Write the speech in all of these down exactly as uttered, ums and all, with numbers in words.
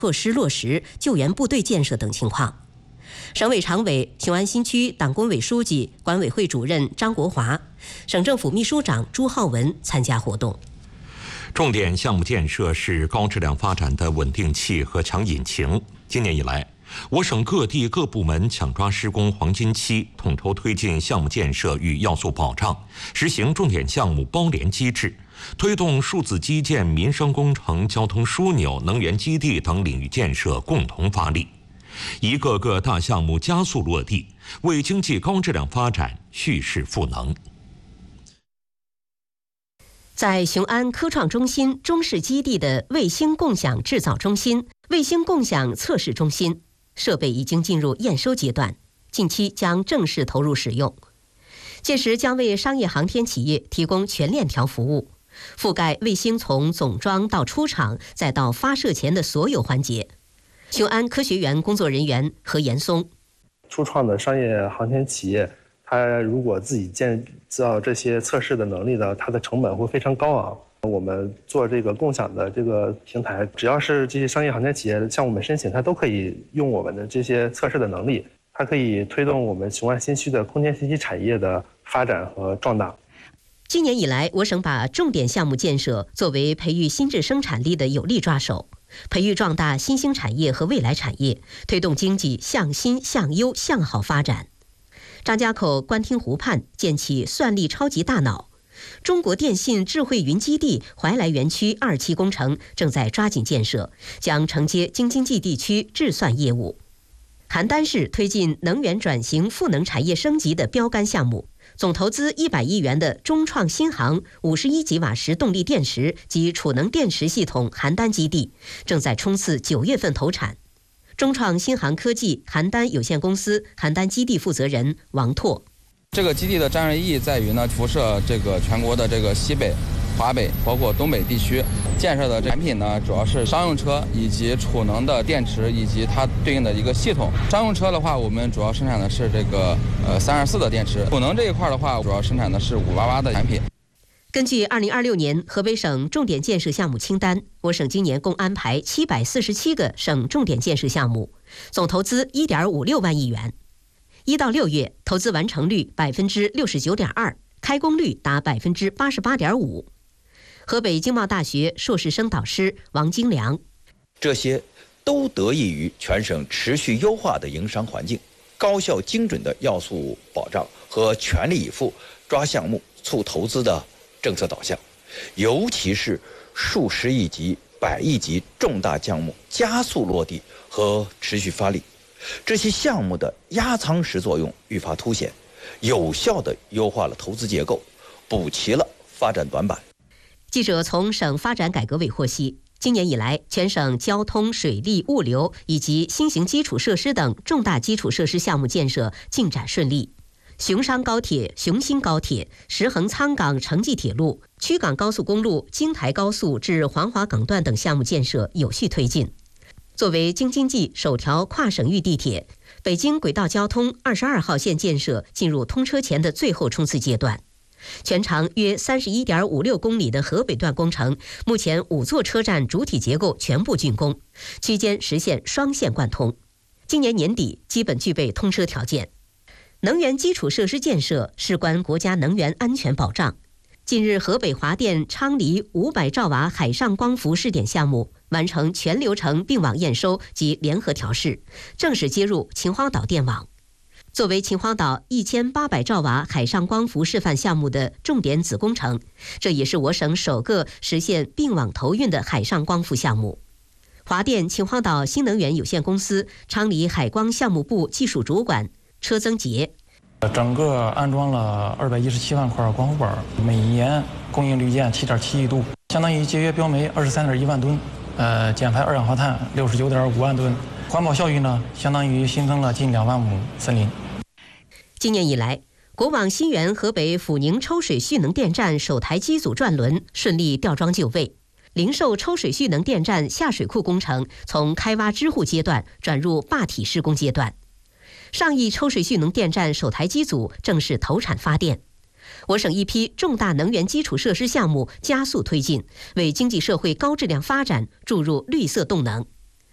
措施落实、救援部队建设等情况。省委常委、雄安新区党工委书记、管委会主任张国华，省政府秘书长朱浩文参加活动。 重点项目建设是高质量发展的稳定器和强引擎。今年以来，我省各地各部门抢抓施工黄金期，统筹推进项目建设与要素保障，实行重点项目包联机制，推动数字基建、民生工程、交通枢纽、能源基地等领域建设共同发力，一个个大项目加速落地，为经济高质量发展蓄势赋能。 在雄安科创中心中试基地的卫星共享制造中心、卫星共享测试中心，设备已经进入验收阶段，近期将正式投入使用。届时将为商业航天企业提供全链条服务，覆盖卫星从总装到出厂再到发射前的所有环节。雄安科学园工作人员何延松： 初创的商业航天企业，它如果自己建造这些测试的能力呢，它的成本会非常高昂。我们做这个共享的这个平台，只要是这些商业航天企业向我们申请，它都可以用我们的这些测试的能力，它可以推动我们雄安新区的空间信息产业的发展和壮大。 今年以来，我省把重点项目建设作为培育新质生产力的有力抓手，培育壮大新兴产业和未来产业，推动经济向新、向优、向好发展。张家口官厅湖畔建起算力超级大脑，中国电信智慧云基地怀来园区二期工程正在抓紧建设，将承接京津冀地区智算业务。邯郸市推进能源转型赋能产业升级的标杆项目，总投资一百亿元的中创新航五十一吉瓦时动力电池及储能电池系统邯郸基地正在冲刺九月份投产。中创新航科技邯郸有限公司邯郸基地负责人王拓： 这个基地的战略意义在于呢，辐射这个全国的这个西北、华北，包括东北地区，建设的产品呢，主要是商用车以及储能的电池以及它对应的一个系统。商用车的话，我们主要生产的是这个呃三二四的电池；储能这一块的话，主要生产的是五八八的产品。 根据二零二六年河北省重点建设项目清单，我省今年共安排七百四十七个省重点建设项目，总投资一点五六万亿元。一到六月，投资完成率百分之六十九点二，开工率达百分之八十八点五。河北经贸大学硕士生导师王金良： 这些都得益于全省持续优化的营商环境、高效精准的要素保障和全力以赴抓项目促投资的政策导向，尤其是数十亿级、百亿级重大项目加速落地和持续发力，这些项目的压舱石作用愈发凸显，有效地优化了投资结构，补齐了发展短板。 记者从省发展改革委获悉，今年以来，全省交通、水利、物流以及新型基础设施等重大基础设施项目建设进展顺利。雄商高铁、雄新高铁、石衡苍港城际铁路、曲港高速公路、京台高速至黄华港段等项目建设有序推进。作为京津冀首条跨省域地铁，北京轨道交通二十二号线建设进入通车前的最后冲刺阶段。全长约三十一点五六公里的河北段工程，目前五座车站主体结构全部竣工，区间实现双线贯通。今年年底基本具备通车条件。能源基础设施建设事关国家能源安全保障。近日，河北华电昌黎五百兆瓦海上光伏试点项目完成全流程并网验收及联合调试，正式接入秦皇岛电网。作为秦皇岛一千八百兆瓦海上光伏示范项目的重点子工程，这也是我省首个实现并网投运的海上光伏项目。华电秦皇岛新能源有限公司昌黎海光项目部技术主管车增杰： 整个安装了二百一十七万块光伏板，每年供应绿建七点七亿度，相当于节约标煤二十三点一万吨，呃，减排二氧化碳六十九点五万吨，环保效益呢，相当于新增了近两万亩森林。 今年以来，国网新源河北阜宁抽水蓄能电站首台机组转轮顺利吊装就位，灵寿抽水蓄能电站下水库工程从开挖支护阶段转入坝体施工阶段。上亿抽水蓄能电站首台机组正式投产发电。我省一批重大能源基础设施项目加速推进，为经济社会高质量发展注入绿色动能。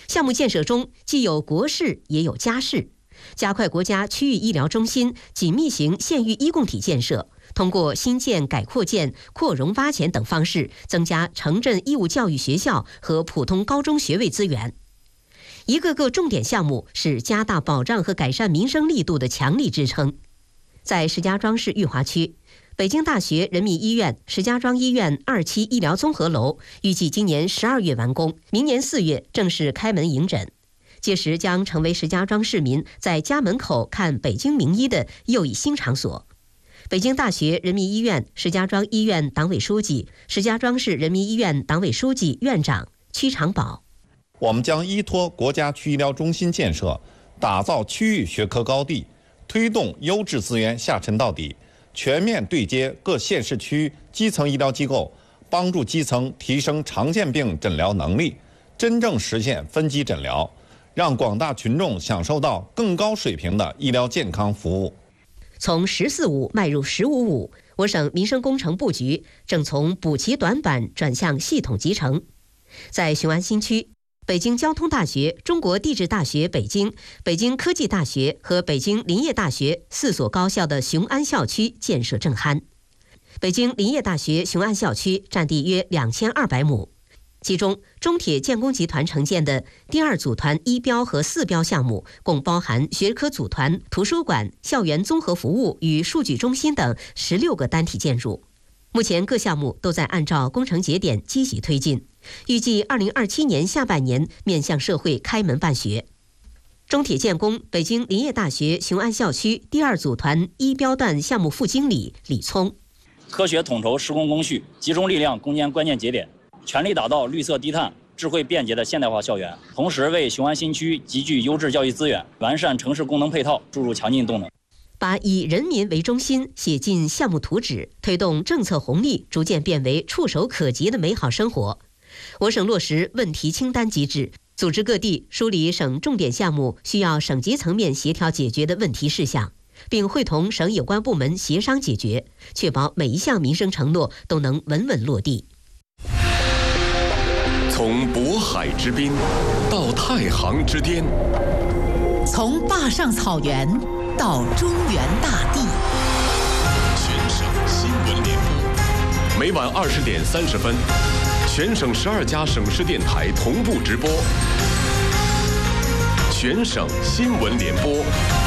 项目建设中既有国事也有家事，加快国家区域医疗中心紧密型县域医共体建设，通过新建、改扩建、扩容挖潜等方式，增加城镇义务教育学校和普通高中学位资源。一个个重点项目是加大保障和改善民生力度的强力支撑。在石家庄市裕华区，北京大学人民医院石家庄医院二期医疗综合楼预计今年十二月完工，明年四月正式开门迎诊。届时将成为石家庄市民在家门口看北京名医的又一新场所。北京大学人民医院石家庄医院党委书记、石家庄市人民医院党委书记、院长屈长宝。 我们将依托国家区医疗中心建设，打造区域学科高地，推动优质资源下沉到底，全面对接各县市区基层医疗机构，帮助基层提升常见病诊疗能力，真正实现分级诊疗，让广大群众享受到更高水平的医疗健康服务。 从“十四五”迈入“十五五”，我省民生工程布局正从补齐短板转向系统集成。在雄安新区，北京交通大学、中国地质大学北京、北京科技大学和北京林业大学四所高校的雄安校区建设正酣。北京林业大学雄安校区占地约两千二百亩，其中中铁建工集团承建的第二组团一标和四标项目，共包含学科组团、图书馆、校园综合服务与数据中心等十六个单体建筑。目前各项目都在按照工程节点积极推进，预计二零二七年下半年面向社会开门办学。中铁建工北京林业大学雄安校区第二组团一标段项目副经理李聪： 科学统筹施工工序，集中力量攻坚关键节点，全力打造绿色低碳、智慧便捷的现代化校园，同时为雄安新区集聚优质教育资源，完善城市功能配套注入强劲动能。 把以人民为中心写进项目图纸，推动政策红利逐渐变为触手可及的美好生活。我省落实问题清单机制，组织各地梳理省重点项目需要省级层面协调解决的问题事项，并会同省有关部门协商解决，确保每一项民生承诺都能稳稳落地。 从渤海之滨到太行之巅， 从坝上草原到中原大地， 全省新闻联播，每晚二十点三十分，全省十二家省市电台同步直播。全省新闻联播。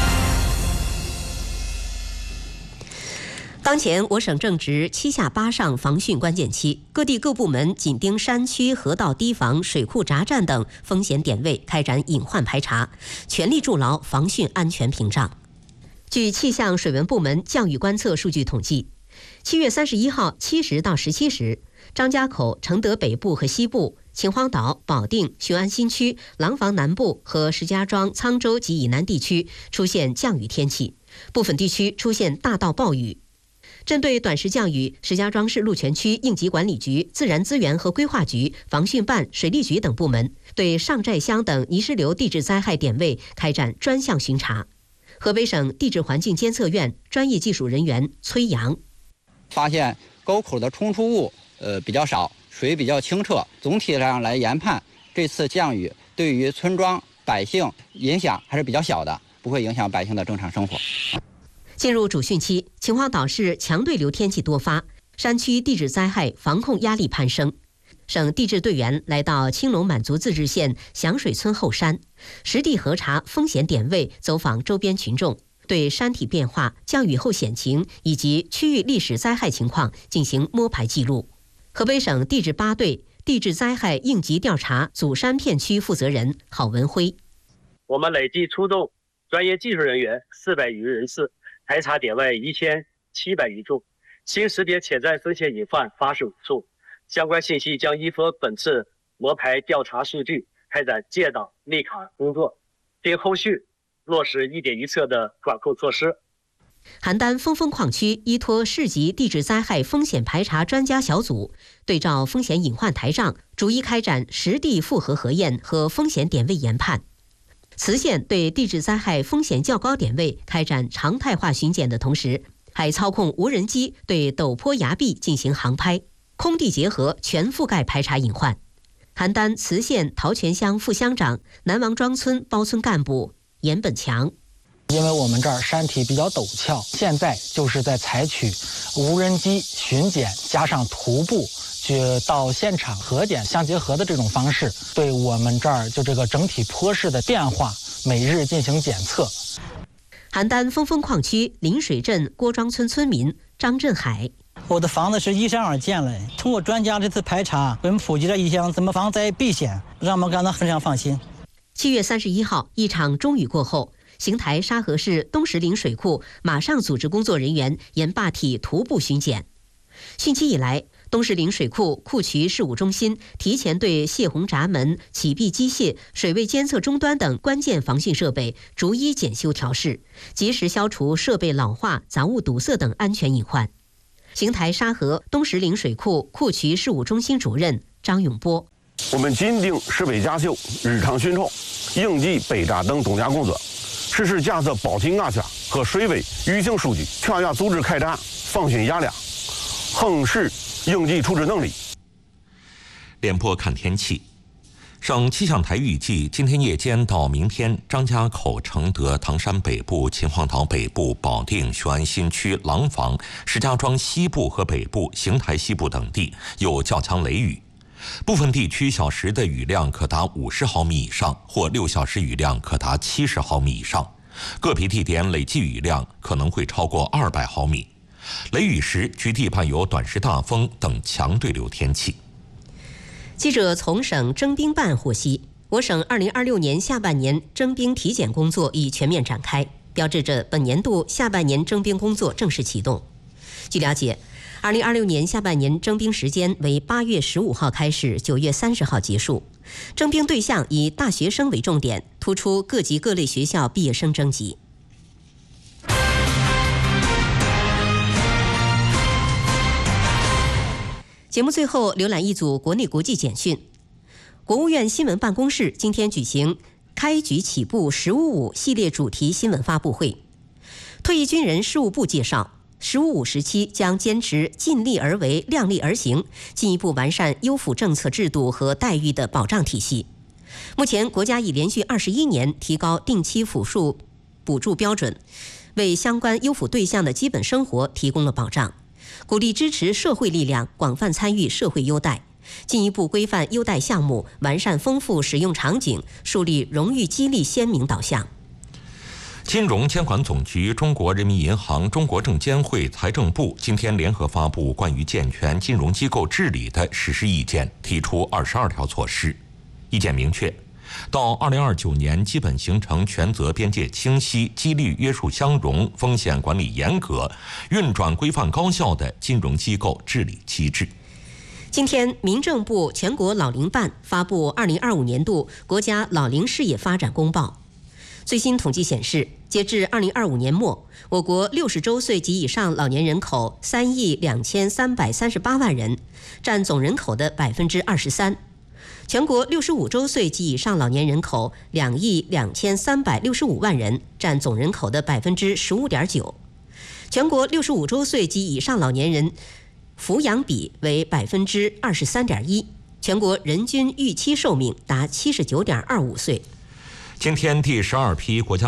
当前我省正值七下八上防汛关键期，各地各部门紧盯山区、河道堤防、水库闸站等风险点位开展隐患排查，全力筑牢防汛安全屏障。据气象水文部门降雨观测数据统计，七月三十一号七时到十七时，张家口、承德北部和西部、秦皇岛、保定、雄安新区、廊坊南部和石家庄、沧州及以南地区出现降雨天气，部分地区出现大到暴雨。针对短时降雨，石家庄市鹿泉区应急管理局、自然资源和规划局、防汛办、水利局等部门对上寨乡等泥石流地质灾害点位开展专项巡查。河北省地质环境监测院专业技术人员崔阳发现沟口的冲出物呃比较少，水比较清澈，总体上来研判，这次降雨对于村庄百姓影响还是比较小的，不会影响百姓的正常生活。 进入主汛期，秦皇岛市强对流天气多发，山区地质灾害防控压力攀升。省地质队员来到青龙满族自治县响水村后山，实地核查风险点位，走访周边群众，对山体变化、降雨后险情以及区域历史灾害情况进行摸排记录。河北省地质八队地质灾害应急调查组山片区负责人郝文辉： 我们累计出动专业技术人员四百余人次，排查点位一千七百余处，经识别潜在风险隐患八十五处。相关信息将依托本次摸排调查数据开展建档立卡工作，并后续落实一点一测的管控措施。 邯郸峰峰矿区依托市级地质灾害风险排查专家小组，对照风险隐患台账，逐一开展实地复核核验和风险点位研判。磁县对地质灾害风险较高点位开展常态化巡检的同时，还操控无人机对陡坡崖壁进行航拍，空地结合全覆盖排查隐患。 邯郸磁县陶泉乡副乡长、南王庄村包村干部严本强。 因为我们这儿山体比较陡峭，现在就是在采取无人机巡检加上徒步去到现场核检相结合的这种方式，对我们这儿就这个整体坡势的变化每日进行检测。 邯郸峰峰矿区临水镇郭庄村村民张振海： 我的房子是依山而建的，通过专家这次排查，为我们普及了一项怎么防灾避险，让我们感到非常放心。 七月三十一号，一场中雨过后，邢台沙河市东石陵水库马上组织工作人员沿坝体徒步巡检。汛期以来，东石陵水库库渠事务中心提前对泄洪闸门、起闭机械、水位监测终端等关键防汛设备逐一检修调试，及时消除设备老化、杂物堵塞等安全隐患。邢台沙河东石陵水库库渠事务中心主任张永波： 我们紧盯设备检修、日常巡查、应急备闸等东家工作，实时监测保体安全和水位运行数据，全员组织开展防汛压量，衡实应急处置能力。 联播看天气，省气象台预计，今天夜间到明天，张家口、承德、唐山北部、秦皇岛北部、保定、雄安新区、廊坊、石家庄西部和北部、邢台西部等地有较强雷雨，部分地区小时的雨量可达五十毫米以上，或六小时雨量可达七十毫米以上，个别地点累计雨量可能会超过二百毫米。雷雨时，局地伴有短时大风等强对流天气。 记者从省征兵办获悉，我省二零二六年下半年征兵体检工作已全面展开，标志着本年度下半年征兵工作正式启动。据了解，二零二六年下半年征兵时间为八月十五号开始，九月三十号结束。征兵对象以大学生为重点，突出各级各类学校毕业生征集。节目最后浏览一组国内国际简讯。国务院新闻办公室今天举行开局起步十五五系列主题新闻发布会。退役军人事务部介绍，十五五时期将坚持尽力而为、量力而行，进一步完善优抚政策制度和待遇的保障体系。目前，国家已连续二十一年提高定期抚恤补助标准，为相关优抚对象的基本生活提供了保障。鼓励支持社会力量广泛参与社会优待，进一步规范优待项目，完善丰富使用场景，树立荣誉激励鲜明导向。 金融监管总局、中国人民银行、中国证监会、财政部今天联合发布关于健全金融机构治理的实施意见，提出二十二条措施。意见明确，到二零二九年基本形成权责边界清晰、激励约束相容、风险管理严格、运转规范高效的金融机构治理机制。 今天，民政部全国老龄办发布二零二五年度国家老龄事业发展公报。最新统计显示，截至二零二五年末，我国六十周岁及以上老年人口三亿两千三百三十八万人，占总人口的百分之二十三。全国六十五周岁及以上老年人口两亿两千三百六十五万人，占总人口的百分之十五点九。全国六十五周岁及以上老年人抚养比为百分之二十三点一，全国人均预期寿命达七十九点二五岁。 今天第十二批国家